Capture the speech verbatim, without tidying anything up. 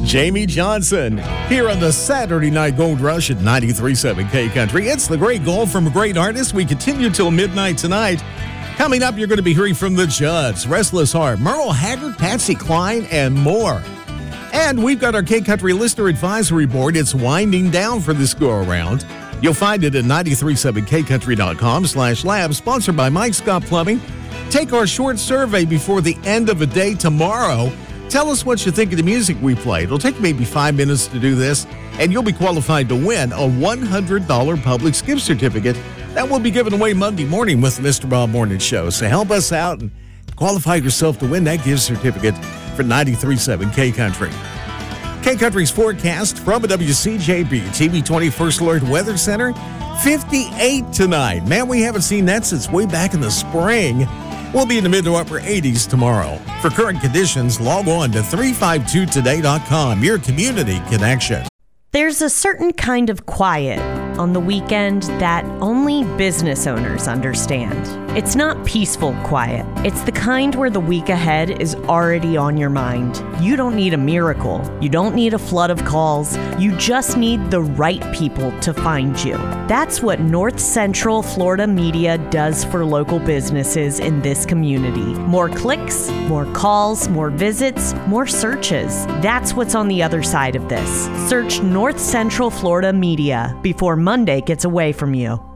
Jamie Johnson here on the Saturday Night Gold Rush at ninety-three point seven K Country. It's the great gold from a great artist. We continue till midnight tonight. Coming up, you're going to be hearing from the Judds, Restless Heart, Merle Haggard, Patsy Cline, and more. And we've got our K Country Listener Advisory Board. It's winding down for this go-around. You'll find it at ninety-three point seven K country dot com slash lab, sponsored by Mike Scott Plumbing. Take our short survey before the end of the day tomorrow. Tell us what you think of the music we played. It'll take maybe five minutes to do this, and you'll be qualified to win a one hundred dollars Publix gift certificate that will be given away Monday morning with the Mister Bob Morning Show. So help us out and qualify yourself to win that gift certificate for ninety-three point seven K Country. K Country's forecast from a W C J B T V twenty First Alert Weather Center, fifty-eight tonight. Man, we haven't seen that since way back in the spring. We'll be in the mid to upper eighties tomorrow. For current conditions, log on to three five two today dot com, your community connection. There's a certain kind of quiet on the weekend that only business owners understand. It's not peaceful quiet. It's the kind where the week ahead is already on your mind. You don't need a miracle. You don't need a flood of calls. You just need the right people to find you. That's what North Central Florida Media does for local businesses in this community. More clicks, more calls, more visits, more searches. That's what's on the other side of this. Search North Central Florida Media before Monday gets away from you.